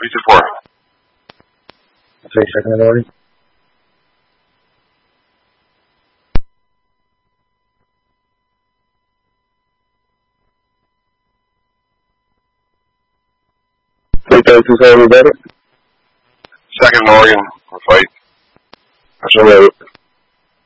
324. Say second minority. Say 32 better. Second Morgan, we'll fight. That's all right.